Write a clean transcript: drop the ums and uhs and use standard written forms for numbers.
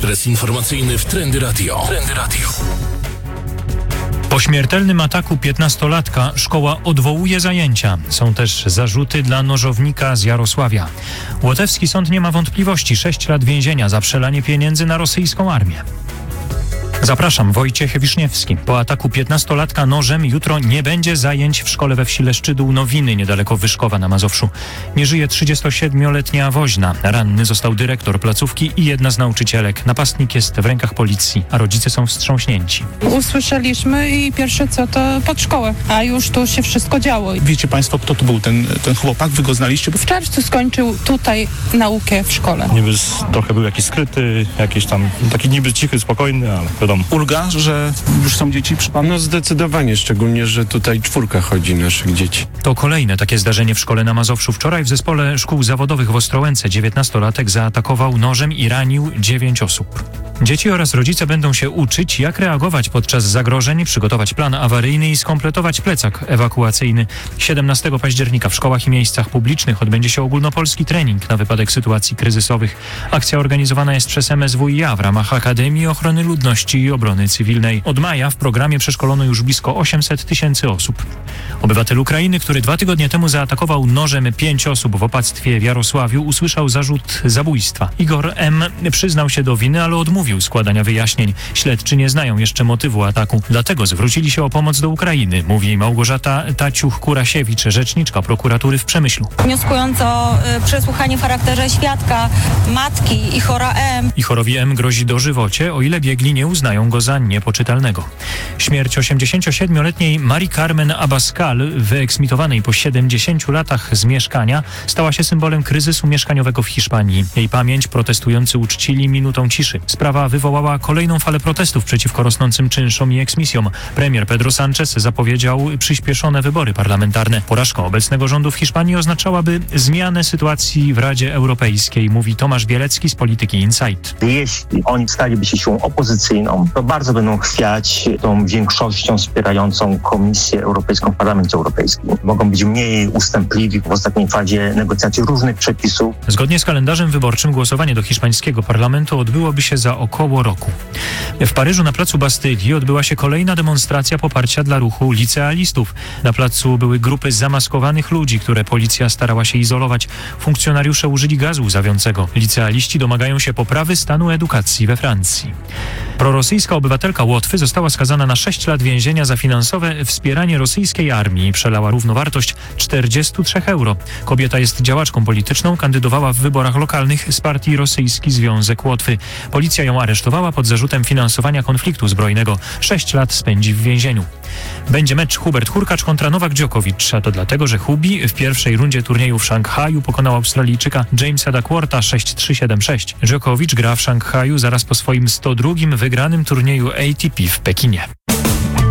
Ekspres informacyjny w Trendy Radio. Po śmiertelnym ataku 15-latka szkoła odwołuje zajęcia. Są też zarzuty dla nożownika z Jarosławia. Łotewski sąd nie ma wątpliwości. 6 lat więzienia za przelanie pieniędzy na rosyjską armię. Zapraszam, Wojciech Wiszniewski. Po ataku 15-latka nożem jutro nie będzie zajęć w szkole we wsi Leszczydół Nowiny, niedaleko Wyszkowa na Mazowszu. Nie żyje 37-letnia woźna. Ranny został dyrektor placówki i jedna z nauczycielek. Napastnik jest w rękach policji, a rodzice są wstrząśnięci. Usłyszeliśmy i pierwsze co to pod szkołę, a już tu się wszystko działo. Wiecie państwo, kto to był ten chłopak? Wy go znaliście? W czerwcu skończył tutaj naukę w szkole. Niby trochę był jakiś skryty, jakiś tam taki niby cichy, spokojny, ale wiadomo. Ulga, że już są dzieci przy panu? No zdecydowanie, szczególnie, że tutaj 4 chodzi naszych dzieci. To kolejne takie zdarzenie w szkole na Mazowszu. Wczoraj w zespole szkół zawodowych w Ostrołęce 19-latek zaatakował nożem i ranił 9 osób. Dzieci oraz rodzice będą się uczyć, jak reagować podczas zagrożeń, przygotować plan awaryjny i skompletować plecak ewakuacyjny. 17 października w szkołach i miejscach publicznych odbędzie się ogólnopolski trening na wypadek sytuacji kryzysowych. Akcja organizowana jest przez MSWiA w ramach Akademii Ochrony Ludności i Obrony Cywilnej. Od maja w programie przeszkolono już blisko 800 000 osób. Obywatel Ukrainy, który 2 tygodnie temu zaatakował nożem 5 osób w opactwie w Jarosławiu, usłyszał zarzut zabójstwa. Igor M. przyznał się do winy, ale odmówił składania wyjaśnień. Śledczy nie znają jeszcze motywu ataku. Dlatego zwrócili się o pomoc do Ukrainy, mówi Małgorzata Taciuch-Kurasiewicz, rzeczniczka prokuratury w Przemyślu. Wnioskując o przesłuchanie w charakterze świadka matki Ichora M. Ichorowi M. grozi dożywocie, o ile biegli nie uznają go za niepoczytalnego. Śmierć 87-letniej Marii Carmen Abascal, wyeksmitowanej po 70 latach z mieszkania, stała się symbolem kryzysu mieszkaniowego w Hiszpanii. Jej pamięć protestujący uczcili minutą ciszy. Sprawa wywołała kolejną falę protestów przeciwko rosnącym czynszom i eksmisjom. Premier Pedro Sánchez zapowiedział przyspieszone wybory parlamentarne. Porażka obecnego rządu w Hiszpanii oznaczałaby zmianę sytuacji w Radzie Europejskiej, mówi Tomasz Bielecki z Polityki Insight. Jeśli oni staliby się siłą opozycyjną, to bardzo będą chwiać tą większością wspierającą Komisję Europejską w Parlamencie Europejskim. Mogą być mniej ustępliwi w ostatniej fazie negocjacji różnych przepisów. Zgodnie z kalendarzem wyborczym głosowanie do hiszpańskiego parlamentu odbyłoby się za około roku. W Paryżu na placu Bastylii odbyła się kolejna demonstracja poparcia dla ruchu licealistów. Na placu były grupy zamaskowanych ludzi, które policja starała się izolować. Funkcjonariusze użyli gazu łzawiącego. Licealiści domagają się poprawy stanu edukacji we Francji. Prorosyjska obywatelka Łotwy została skazana na 6 lat więzienia za finansowe wspieranie rosyjskiej armii. Przelała równowartość 43 euro. Kobieta jest działaczką polityczną, kandydowała w wyborach lokalnych z partii Rosyjski Związek Łotwy. Policja ją aresztowała pod zarzutem finansowania konfliktu zbrojnego. 6 lat spędzi w więzieniu. Będzie mecz Hubert Hurkacz kontra Nowak Djokovic, a to dlatego, że Hubi w pierwszej rundzie turnieju w Szanghaju pokonał Australijczyka Jamesa Duckwortha 6-3-7-6. Djokovic gra w Szanghaju zaraz po swoim 102. wygranym turnieju ATP w Pekinie.